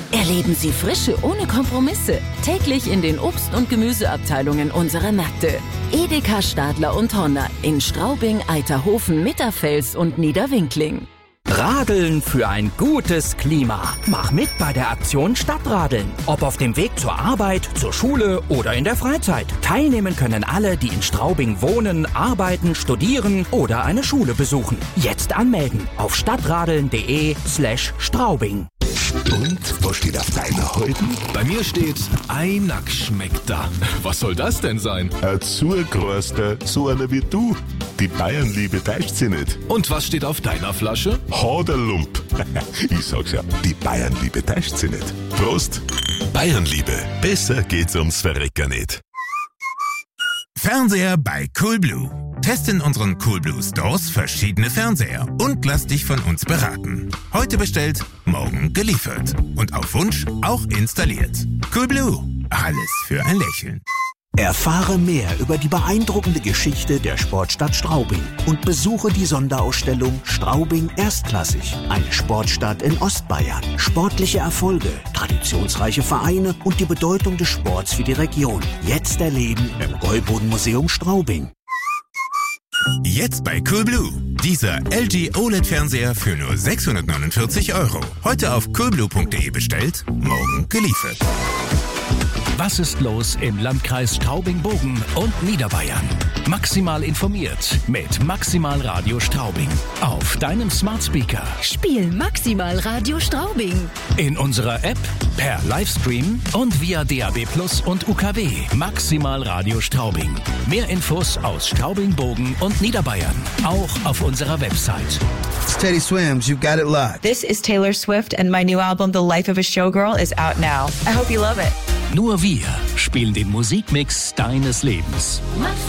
Erleben Sie Frische ohne Kompromisse. Täglich in den Obst- und Gemüseabteilungen unserer Märkte. Edeka, Stadler und Honda in Straubing, Eiterhofen, Mitterfels und Niederwinkling. Radeln für ein gutes Klima. Mach mit bei der Aktion Stadtradeln. Ob auf dem Weg zur Arbeit, zur Schule oder in der Freizeit. Teilnehmen können alle, die in Straubing wohnen, arbeiten, studieren oder eine Schule besuchen. Jetzt anmelden auf stadtradeln.de/Straubing. Und was steht auf deiner Häuten? Bei mir steht Einack schmeckt da. Was soll das denn sein? Ein Zugerster, so einer wie du. Die Bayernliebe täuscht sie nicht. Und was steht auf deiner Flasche? Haderlump. Ich sag's ja, die Bayernliebe täuscht sie nicht. Prost. Bayernliebe, besser geht's ums Verrecken nicht. Fernseher bei Coolblue. Teste in unseren Coolblue Stores verschiedene Fernseher und lass dich von uns beraten. Heute bestellt, morgen geliefert. Und auf Wunsch auch installiert. Coolblue. Alles für ein Lächeln. Erfahre mehr über die beeindruckende Geschichte der Sportstadt Straubing und besuche die Sonderausstellung Straubing Erstklassig, eine Sportstadt in Ostbayern. Sportliche Erfolge, traditionsreiche Vereine und die Bedeutung des Sports für die Region. Jetzt erleben im Gäuboden-Museum Straubing. Jetzt bei Coolblue. Dieser LG OLED-Fernseher für nur 649 €. Heute auf coolblue.de bestellt, morgen geliefert. Was ist los im Landkreis Straubing-Bogen und Niederbayern? Maximal informiert mit Maximal Radio Straubing. Auf deinem Smart Speaker. Spiel Maximal Radio Straubing. In unserer App, per Livestream und via DAB+ und UKW. Maximal Radio Straubing. Mehr Infos aus Straubing-Bogen und Niederbayern. Auch auf unserer Website. It's Teddy Swims, you've got it locked. This is Taylor Swift and my new album The Life of a Showgirl is out now. I hope you love it. Nur wir spielen den Musikmix deines Lebens.